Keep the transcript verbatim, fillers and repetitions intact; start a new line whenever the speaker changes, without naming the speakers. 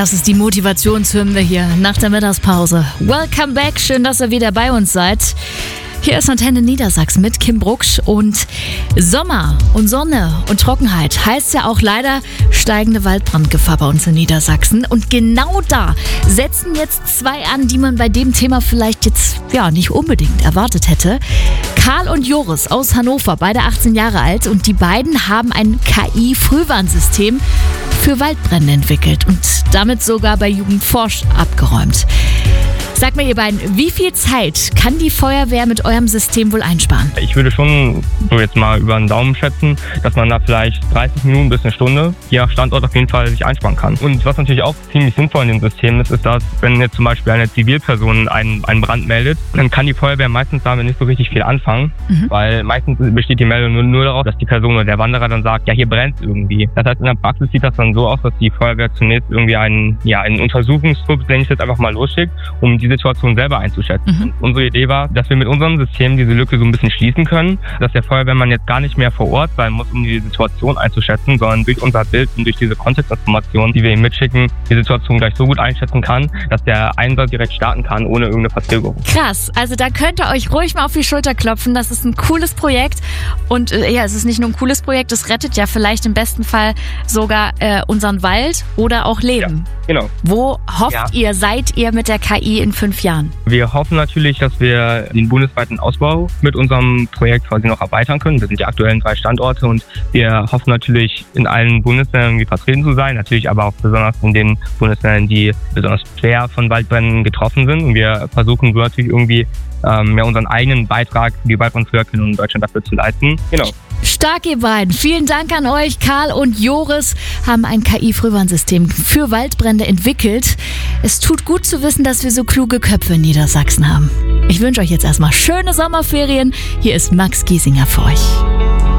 Das ist die Motivationshymne hier nach der Mittagspause. Welcome back, schön, dass ihr wieder bei uns seid. Hier ist Antenne Niedersachsen mit Kim Brucksch und Sommer und Sonne und Trockenheit heißt ja auch leider steigende Waldbrandgefahr bei uns in Niedersachsen. Und genau da setzen jetzt zwei an, die man bei dem Thema vielleicht jetzt ja nicht unbedingt erwartet hätte. Karl und Joris aus Hannover, beide achtzehn Jahre alt, und die beiden haben ein K I-Frühwarnsystem für Waldbrände entwickelt und damit sogar bei Jugendforsch abgeräumt. Sag mir, ihr beiden, wie viel Zeit kann die Feuerwehr mit eurem System wohl einsparen?
Ich würde schon so jetzt mal über den Daumen schätzen, dass man da vielleicht dreißig Minuten bis eine Stunde je nach Standort auf jeden Fall sich einsparen kann. Und was natürlich auch ziemlich sinnvoll in dem System ist, ist, dass wenn jetzt zum Beispiel eine Zivilperson einen, einen Brand meldet, dann kann die Feuerwehr meistens damit nicht so richtig viel anfangen, mhm. weil meistens besteht die Meldung nur, nur darauf, dass die Person oder der Wanderer dann sagt, ja, hier brennt irgendwie. Das heißt, in der Praxis sieht das dann so aus, dass die Feuerwehr zunächst irgendwie einen, ja, einen Untersuchungsgruppe, nenne ich jetzt einfach mal, losschickt, um die Situation selber einzuschätzen. Mhm. Unsere Idee war, dass wir mit unserem System diese Lücke so ein bisschen schließen können, dass der Feuerwehrmann jetzt gar nicht mehr vor Ort sein muss, um die Situation einzuschätzen, sondern durch unser Bild und durch diese Kontextinformationen, die wir ihm mitschicken, die Situation gleich so gut einschätzen kann, dass der Einsatz direkt starten kann, ohne irgendeine Verzögerung.
Krass, also da könnt ihr euch ruhig mal auf die Schulter klopfen, das ist ein cooles Projekt und äh, ja, es ist nicht nur ein cooles Projekt, es rettet ja vielleicht im besten Fall sogar äh, unseren Wald oder auch Leben.
Ja, genau.
Wo hofft
ja.
ihr, seid ihr mit der K I in fünf Jahren?
Wir hoffen natürlich, dass wir den bundesweiten Ausbau mit unserem Projekt quasi noch erweitern können. Wir sind die aktuellen drei Standorte und wir hoffen natürlich in allen Bundesländern irgendwie vertreten zu sein, natürlich aber auch besonders in den Bundesländern, die besonders schwer von Waldbränden getroffen sind. Und wir versuchen so natürlich irgendwie ähm, ja, unseren eigenen Beitrag für die Waldbrandfrüherkennung in Deutschland dafür zu leisten. Genau.
Stark, ihr beiden. Vielen Dank an euch. Karl und Joris haben ein K I-Frühwarnsystem für Waldbrände entwickelt. Es tut gut zu wissen, dass wir so kluge Köpfe in Niedersachsen haben. Ich wünsche euch jetzt erstmal schöne Sommerferien. Hier ist Max Giesinger für euch.